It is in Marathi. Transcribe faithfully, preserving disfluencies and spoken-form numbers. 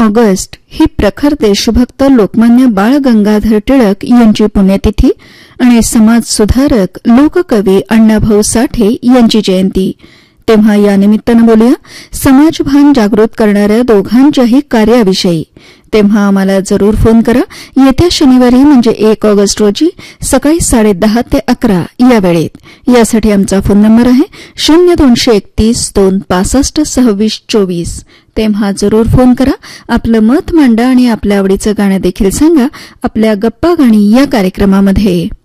ऑगस्ट ही प्रखर देशभक्त लोकमान्य बाळ गंगाधर टिळक यांची पुण्यतिथी आणि समाज सुधारक लोककवी अण्णाभाऊ साठे यांची जयंती. तेव्हा या निमित्तानं बोलूया समाजभान जागृत करणाऱ्या दोघांच्याही कार्याविषयी. तेव्हा आम्हाला जरूर फोन करा येत्या शनिवारी म्हणजे एक ऑगस्ट रोजी सकाळी साडेदहा ते अकरा या वेळेत. यासाठी आमचा फोन नंबर आहे शून्य दोनशे एकतीस दोन पासष्ट सव्वीस चोवीस. तेव्हा जरूर फोन करा, आपलं मत मांडा आणि आपल्या आवडीचं गाणं देखील सांगा आपल्या गप्पा गाणी या कार्यक्रमामध्ये.